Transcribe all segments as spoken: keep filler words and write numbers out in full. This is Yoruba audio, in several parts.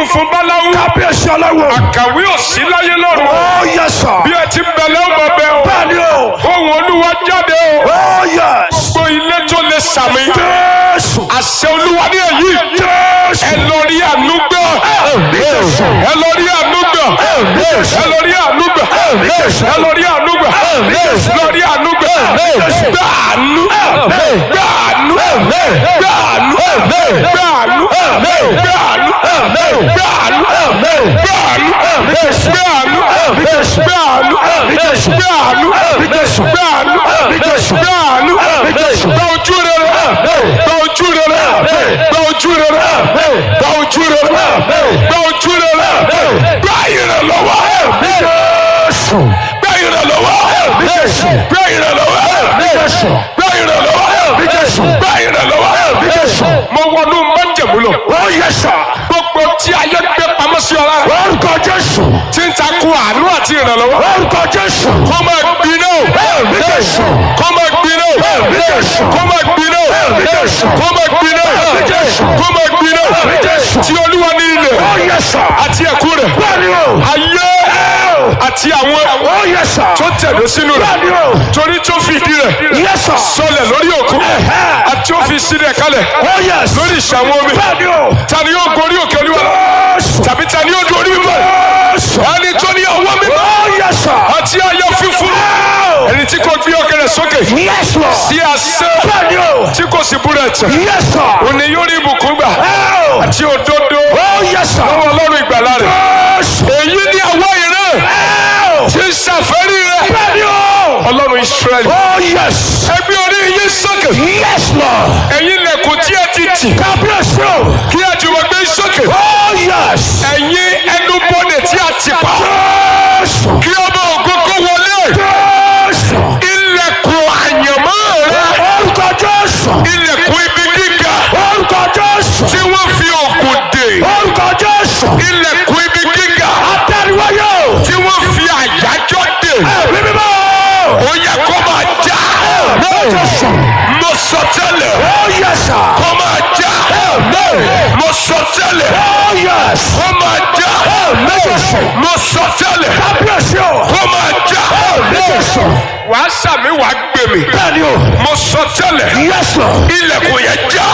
fún báláwú. kábíyèsí ọlọ́wọ́. àkàwé òsì láyé lọ́rùn. ó yẹ sà. bí ẹ ti bẹ̀lẹ́ ọmọ bẹ́ẹ̀ o. bẹ́ẹ̀ni o. ohùn olúwa jáde o. ó yẹ. gbogbo ilé tó lè sàmì. jésù. àṣẹ olúwa ní èyí. jésù. ẹ lọ rí àánú gbà. jésù. ẹ lọ rí àánú gbà. jésù. ẹ lọ rí àánú gbà. jésù. ẹ lọ rí àánú gbà. jésù. lọ rí àánú gbà. jésù. gbà àánú. gbà àánú. gbà àánú. gbà àánú. gbà àánú. gbà àánú. gbà àánú. jésù. gbà àánú. jésù. gbà àánú. jésù. gbà àánú. jésù. gbà àánú. jésù. gbà àánú. jésù. gba ojú rere. gba ojú rere. gba ojú rere. gba ojú rere. gba ojú rere. gba ìrànlọ́wọ́. jésù. gba ìrànlọ́wọ́. jésù. gba ìrànlọ́wọ́. jésù. gba ìrànlọ́wọ́. jésù. gba ìrànlọ́wọ́. jésù. mo wọnú májẹ̀mú lọ. ó yẹ sà. gbogbo tí ayé gbé pamọ́ sí ọlá. orúkọ jésù. tí ń takò àánú àti ìrànlọ́wọ́. orúkọ jésù. kó máa gbiná o. jésù. kó máa gbiná o. jésù. kó máa gbiná o. jésù. kó máa gbiná o. jésù. kó máa gbiná o. jésù. tí olúwa ní ilẹ̀ ó yẹ sà. àti ẹ̀kú rẹ̀. bẹ́ẹ̀ni o. ayé àti àwọn ó yẹ sà. tó tẹ̀lé sínú rẹ̀. bẹ́ẹ̀ni o. torí tó fìdí rẹ̀ yẹ sà. sọlẹ̀ lórí òkun àti ó fi sílẹ̀ kalẹ̀ ó yẹ sà. lórí ìṣàwọn omi. bẹ́ẹ̀ni o. ta ni yóò gorí òkè olúwa jésù. tàbí ta ni yóò dorí mímọ́. jésù. ẹni tó ní ọwọ́ mímọ́ ó yẹ sà. àti ayọ̀ fífún. ẹni tí kò gbé ọkẹ rẹ̀ sókè yes lord. sí asẹ́ bẹ́ẹ̀ni o. tí kò sì búrẹ̀ ẹ̀tàn. yes sir. òní yóò rí ibùkún gbà ó àti òdodo yẹ sà. lọ́wọ́ ọlọ́run ìgbàlà rẹ̀. jésù. èyí ni àwa ìran ó tí ń ṣàfẹ́rí rẹ̀. bẹ́ẹ̀ni o. ọlọ́run Ísírẹ́lì. ó yes. ẹgbẹ́ orí yín sókè. yes lord. ẹ̀yin lẹ̀kùn tí ẹ ti tì. kábíyèsí o. kí ẹ jùmọ̀ gbé sókè. ó yes. ẹ̀yin ẹnubodè tí a ti pa. jésù. kí ọmọ ògùn kó wọlé. jésù. ilẹ̀kùn àyànmọ́ rẹ̀. orúkọ jésù. ilẹ̀kùn ibi gíga orúkọ jésù. tí wọ́n fi ògùn dè. orúkọ jésù. ilẹ̀kùn ibi gíga àtẹnuwáyò. tí wọ́n fi àyájọ́ dè. ẹ̀mí mímọ́. ó yẹ kó máa já. jésù. mo sọ tẹ́lẹ̀. ó yẹ sà. kó máa já. mo sọ tẹ́lẹ̀. ó yes. kó máa já. jésù. mo sọ tẹ́lẹ̀. kábíyèsí o. kó máa já. jésù. wàá sàmì wàá gbèmí. bẹ́ẹ̀ni o. mo sọ tẹ́lẹ̀. yes lord. ilẹ̀kùn yẹn já.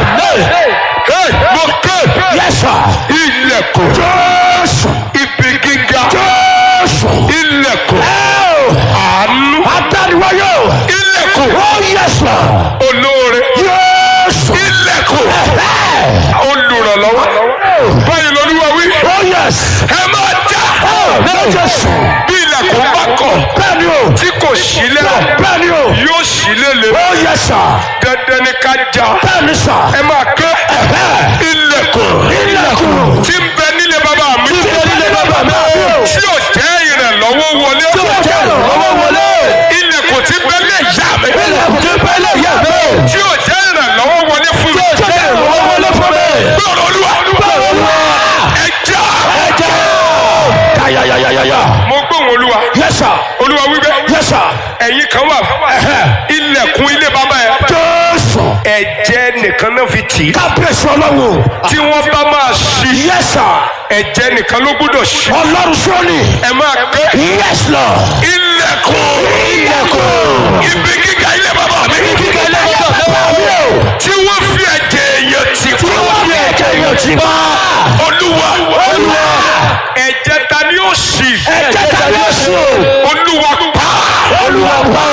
Hey, mo ké. yes sir. ilẹ̀kùn. jésù. ibi gíga. jésù. ilẹ̀kùn. àánú. àtẹnuwáyò. ilẹ̀kùn. ó yes lord. olóore. jésù. ilẹ̀kùn. olùrànlọ́wọ́. báyìí lolúwa wí. ó yes. ẹ máa já. jésù. bí ilẹ̀kùn bá kọ̀ bẹ́ẹ̀ni o. tí kò sílẹ̀ bẹ́ẹ̀ni o. yóò sílẹ̀ lé. ó yes sir. dandan ni ká já. bẹ́ẹ̀ni sà. ẹ máa ké. ilẹ̀kùn. ilẹ̀kùn. tí ń bẹ nílé bàbá mi. tí ń bẹ nílé bàbá mi. tí ò jẹ́ ìrànlọ́wọ́ wọlé. tí ò jẹ́ ìrànlọ́wọ́ wọlé. ilẹ̀kùn tí bẹ lè yá mi. ilẹ̀kùn tí bẹ́ẹ̀ lè yá mi. tí ò jẹ́ ìrànlọ́wọ́ wọlé fún mi. tí ò jẹ́ ìrànlọ́wọ́ wọlé fún mi. gbọ́dọ̀ olúwa. gbọ́dọ̀ olúwa. ẹ já. ẹ jẹ́ o. yáyáyáyáyá. mo gbóhùn olúwa. yes sir. olúwa wípé. yes sir. ẹ̀yin kan wà. ilẹ̀kùn ilé bàbá yẹn. jésù. ẹ̀jẹ̀ nìkan náà fi tì í. kábíyèsí ọlọ́run. tí wọ́n bá máa ṣí. yes sir. ẹ̀jẹ̀ nìkan ló gbọ́dọ̀ ṣí. ọlọ́run sọ́ni. ẹ máa ké. yes lord. ilẹ̀kùn. ilẹ̀kùn. ibi gíga ilé bàbá mi. ibi gíga ilé bàbá mi o. tí wọ́n fi ẹ̀jẹ̀ èèyàn tì tí wọ́n fi ẹ̀jẹ̀ yàn tí bá. olúwa. olúwa. ẹ̀jẹ̀ ta ni ó ṣí. ẹ̀jẹ̀ tàbí oṣù. olúwa pa. olúwa pa.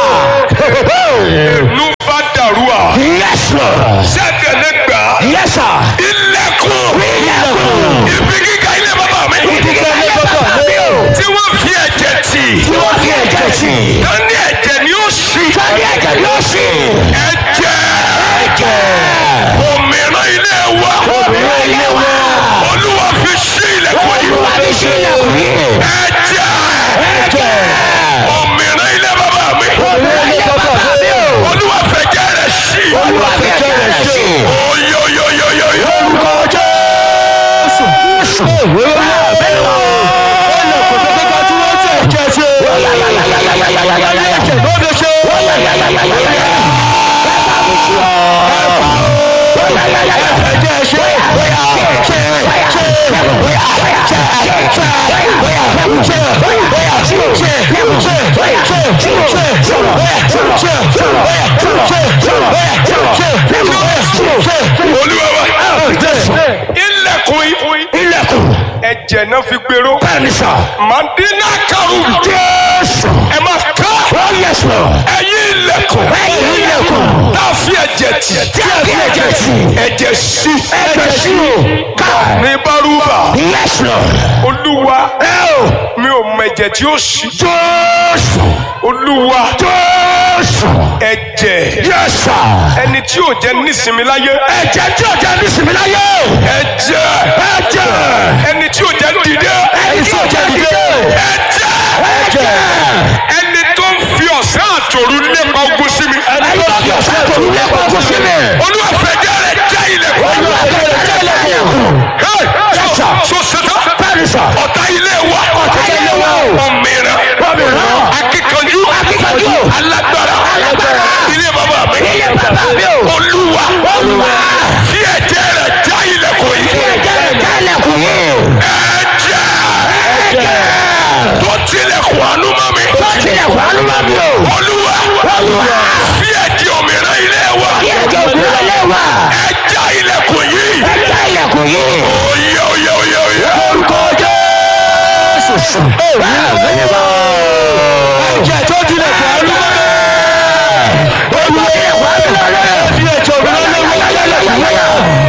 nu bá dàrú à. yes lord. sẹ́gẹ̀lẹ́ gbà. yes sir. ilẹ̀kùn. ilẹ̀kùn. ibi gíga ilé bàbá mi. ibi gíga ilé bàbá mi o. tí wọ́n fi ẹ̀jẹ̀ tì. tí wọ́n fi ẹ̀jẹ̀ tì. tani ẹ̀jẹ̀ ni ó ṣí. tàbí ẹ̀jẹ̀ ni ó ṣì. ẹ̀jẹ̀. ẹ̀jẹ̀. òmìnira ilé wa. obìnrin ilé wa. olúwa fi ṣí ilẹ̀kùn yìí. olúwa fi ṣí ilẹ̀kùn yìí. ẹ̀jẹ̀. ẹ̀jẹ̀. òmìnira ilé bàbá mi. obìnrin ilé bàbá mi o. olúwa fẹ̀jẹ̀ rẹ̀ ṣí. olúwa fi ẹ̀jẹ̀ rẹ̀ ṣí. oyoyoyoyoyo. orúkọ jésù. olúwa bẹ́ẹ̀ lọ. ilẹ̀kùn tó kọ́kọ́ tí wọ́n ti ẹ̀jẹ̀ ṣe. ẹ̀jẹ̀ ló fi ṣe. ilẹ̀kùn ẹ̀jẹ̀ náà fi gbèrò. bẹ́ẹ̀ni sà. mandina karu. jésù. ẹ máa ká. oh yes lord. ẹ̀yin ilẹ̀kùn. ẹ̀yin ilẹ̀kùn. tá a fi ẹ̀jẹ̀ tì. tí a fi ẹ̀jẹ̀ tì. ẹ̀jẹ̀ sí. ẹ̀jẹ̀ sí o. ká. ní bárúbà. yes lord. olúwa. ẹ o. mi ò mọ ẹ̀jẹ̀ tí ó sí. jésù. olúwa. jésù. ẹ̀jẹ̀. yes sir. ẹni tí ò jẹ́ nísinmi láyé. ẹ̀jẹ̀ tí ò jẹ́ nísinmi láyé. ẹ̀jẹ̀. ẹ̀jẹ̀. ẹni tí ò jẹ́ dìde. ẹni tí ò jẹ́ dìde. ẹ̀jẹ̀. ẹ̀jẹ̀. ẹni tó ń fi ọ̀sán àtòru lépa ogun sí mi. ẹni tó ń fi ọ̀sán àtòru lépa ogun sí mi. olúwa fẹ̀jẹ̀ rẹ̀ já ilẹ̀kùn. olúwa fẹ̀jẹ̀ rẹ̀ já ilẹ̀kùn. yẹ́sà. so sẹ́tà. pẹ́ẹ́rìsà. ọ̀tá ilé wa. ọ̀tá ilé wa o. ọ̀mìnira. ọ̀mìnira. akíkanjú. akíkanjú. alágbára. alágbára. ilé bàbá mi. ilé bàbá mi o. olúwa. olúwa. fi ẹ̀jẹ̀ rẹ̀ já ilẹ̀kùn yìí. fi ẹ̀jẹ̀ rẹ̀ já ilẹ̀kùn yìí. ẹ̀jẹ̀. ẹ̀jẹ̀. tó tilẹ̀kùn àánú mọ́ mi. tó tilẹ̀kùn àánú mọ́ mi o. olúwa. olúwa. fi ẹ̀jẹ̀ òmìnira ilé wa. fi ẹ̀jẹ̀ òmìnira ilé wa. ẹ̀jẹ̀ ilẹ̀kùn yìí. ẹ̀jẹ̀ ilẹ̀kùn yìí. oyè oyè oyè oyè. orúkọ Jésù. ẹ̀jẹ̀ tó tilẹ̀kùn àánú mọ́ mi. olúwa. fi ẹ̀jẹ̀ òmìnira ilé wa.